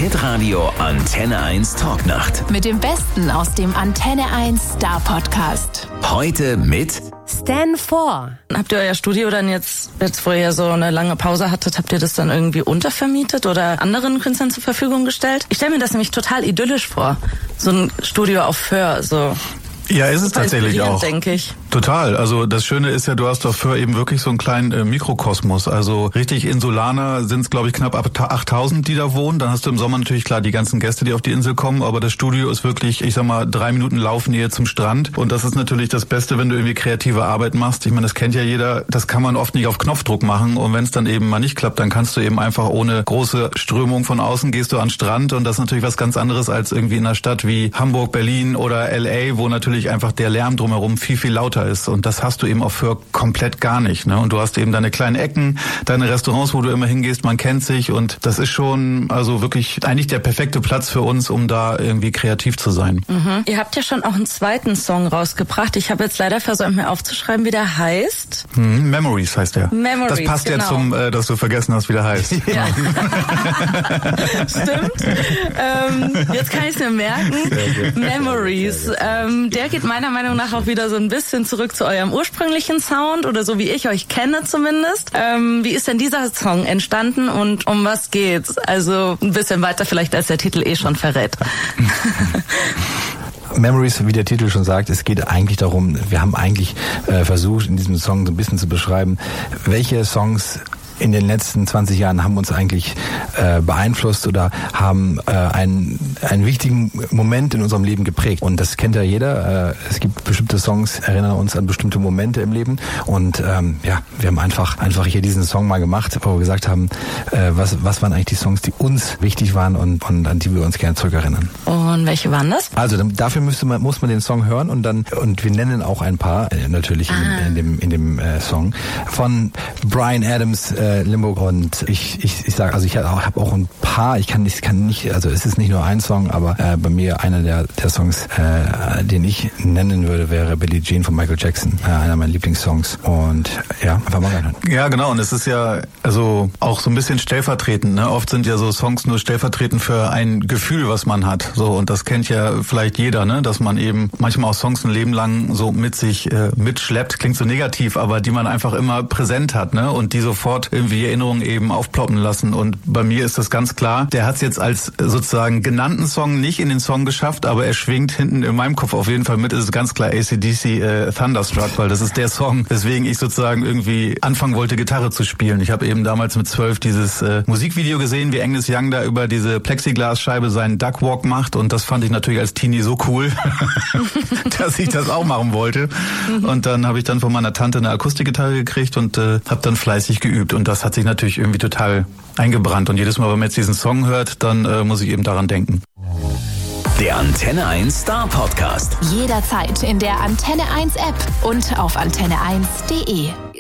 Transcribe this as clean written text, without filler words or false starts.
Hitradio Antenne 1 Talknacht. Mit dem Besten aus dem Antenne 1 Star Podcast. Heute mit Stan 4. Habt ihr euer Studio dann jetzt, wo ihr so eine lange Pause hattet, habt ihr das dann irgendwie untervermietet oder anderen Künstlern zur Verfügung gestellt? Ich stelle mir das nämlich total idyllisch vor. So ein Studio auf Föhr, so. Ja, ist es tatsächlich auch. Denke ich. Total. Also das Schöne ist ja, du hast auf Föhr eben wirklich so einen kleinen Mikrokosmos. Also richtig Insulaner sind es, glaube ich, knapp 8000, die da wohnen. Dann hast du im Sommer natürlich klar die ganzen Gäste, die auf die Insel kommen. Aber das Studio ist wirklich, ich sag mal, 3 Minuten Laufnähe zum Strand. Und das ist natürlich das Beste, wenn du irgendwie kreative Arbeit machst. Ich meine, das kennt ja jeder. Das kann man oft nicht auf Knopfdruck machen. Und wenn es dann eben mal nicht klappt, dann kannst du eben einfach ohne große Strömung von außen gehst du an den Strand. Und das ist natürlich was ganz anderes als irgendwie in einer Stadt wie Hamburg, Berlin oder LA, wo natürlich einfach der Lärm drumherum viel, viel lauter ist. Und das hast du eben auf Föhr komplett gar nicht. Ne? Und du hast eben deine kleinen Ecken, deine Restaurants, wo du immer hingehst, man kennt sich. Und das ist schon also wirklich eigentlich der perfekte Platz für uns, um da irgendwie kreativ zu sein. Mhm. Ihr habt ja schon auch einen zweiten Song rausgebracht. Ich habe jetzt leider versäumt, mir aufzuschreiben, wie der heißt. Memories heißt der. Memories, das passt genau. Ja zum, dass du vergessen hast, wie der heißt. Ja. Stimmt. Jetzt kann ich es mir merken. Memories. Der geht meiner Meinung nach auch wieder so ein bisschen zurück zu eurem ursprünglichen Sound oder so wie ich euch kenne zumindest. Wie ist denn dieser Song entstanden und um was geht's? Also ein bisschen weiter vielleicht, als der Titel schon verrät. Memories, wie der Titel schon sagt, es geht eigentlich darum, wir haben eigentlich versucht, in diesem Song so ein bisschen zu beschreiben, welche Songs in den letzten 20 Jahren haben uns eigentlich beeinflusst oder haben einen wichtigen Moment in unserem Leben geprägt. Und das kennt ja jeder. Es gibt bestimmte Songs, erinnern uns an bestimmte Momente im Leben. Und wir haben einfach hier diesen Song mal gemacht, wo wir gesagt haben, was waren eigentlich die Songs, die uns wichtig waren und an die wir uns gerne zurückerinnern. Und welche waren das? Also dafür muss man den Song hören und wir nennen auch ein paar natürlich in dem Song von Bryan Adams, Limbo, und ich sage, also ich habe auch ein paar, ich kann nicht, also es ist nicht nur ein Song, aber bei mir einer der Songs, den ich nennen würde, wäre Billie Jean von Michael Jackson, einer meiner Lieblingssongs, und ja, einfach mal reinhören. Ja, genau, und es ist ja also auch so ein bisschen stellvertretend, ne? Oft sind ja so Songs nur stellvertretend für ein Gefühl, was man hat, so, und das kennt ja vielleicht jeder, ne? Dass man eben manchmal auch Songs ein Leben lang so mit sich mitschleppt, klingt so negativ, aber die man einfach immer präsent hat, ne? Und die sofort irgendwie Erinnerungen eben aufploppen lassen. Und bei mir ist das ganz klar, der hat es jetzt als sozusagen genannten Song nicht in den Song geschafft, aber er schwingt hinten in meinem Kopf auf jeden Fall mit. Es ist ganz klar AC/DC Thunderstruck, weil das ist der Song, weswegen ich sozusagen irgendwie anfangen wollte, Gitarre zu spielen. Ich habe eben damals mit 12 dieses Musikvideo gesehen, wie Angus Young da über diese Plexiglasscheibe seinen Duckwalk macht, und das fand ich natürlich als Teenie so cool, dass ich das auch machen wollte. Und dann habe ich dann von meiner Tante eine Akustikgitarre gekriegt und habe dann fleißig geübt, und das hat sich natürlich irgendwie total eingebrannt. Und jedes Mal, wenn man jetzt diesen Song hört, dann muss ich eben daran denken. der Antenne 1 Star Podcast. Jederzeit in der Antenne 1 App und auf antenne1.de.